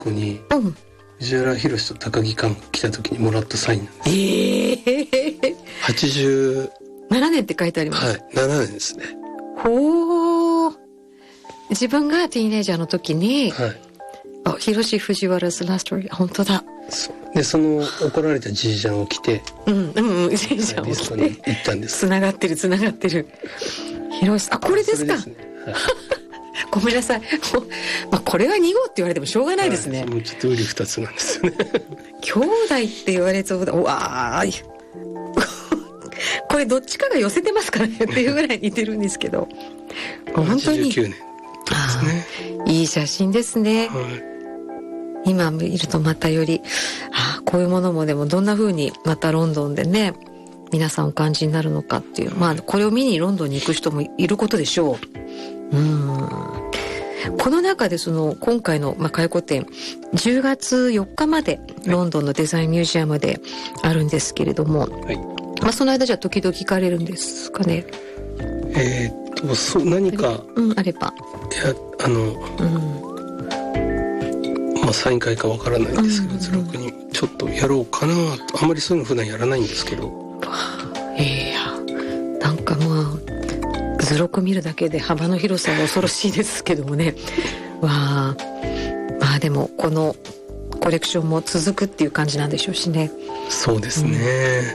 ここにうん。 藤原宏と高木寛が来た時にもらったサインなんです。87 7年って書いてあります。 はい、7年ですね。 ほー。自分がティーネイジャーの時に、 はい。 あ、広藤原 's last story。本当だ。 そうで、その怒られたじいちゃんを着て、 うんうんうん。じいちゃんを着ディスコにて。 行ったんです。 つながってる。広あ、これですか。 それですね。はい、 ごめんなさい。もうまあ、これは2号って言われてもしょうがないですね。 はい、もうちょっと瓜二つなんですよね。 兄弟って言われそうだ。うわー。これどっちかが寄せてますからねっていうぐらい似てるんですけど。本当に。 89年ですね。 いい写真ですね。 はい、 今見るとまたより、こういうものもでもどんな風にまたロンドンでね、皆さんお感じになるのかっていう。まあ、これを見にロンドンに行く人もいることでしょう。この中で今回の回顧展、10月4日までロンドンのデザインミュージアムであるんですけれども、はい、その間じゃあ時々行かれるんですかね。 何か、 あれば。 いや、サイン会かわからないんですけど、図録にちょっとやろうかなと。あんまりそういうの普段やらないんですけど。 なんか図録見るだけで幅の広さが恐ろしいですけどもね。まあでもこのコレクションも続くっていう感じなんでしょうしね。 そうですね。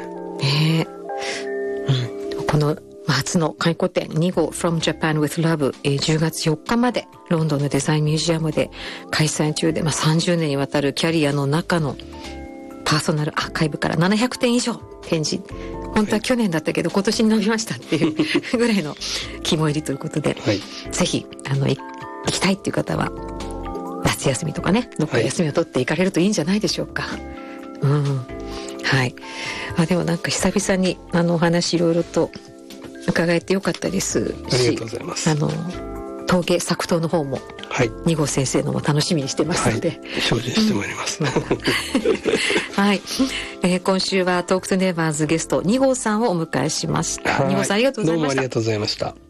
この初の回顧展2号 From Japan with Love、10月4日までロンドンのデザインミュージアムで開催中で、30年にわたるキャリアの中のパーソナルアーカイブから700点以上展示。本当は去年だったけど今年に伸びましたっていうぐらいの肝入りということで、はい、ぜひ行きたいっていう方は夏休みとかね、どっか休みを取って行かれるといいんじゃないでしょうか。はい。でもなんか久々にお話いろいろと伺えてよかったですし、 ありがとうございます。 陶芸作陶の方も、はい、2号先生のも楽しみにしてますので、はい、 精進してまいります。 はい、今週はトークトゥネイバーズゲスト2号さんをお迎えしました。2号さんありがとうございました。 どうもありがとうございました。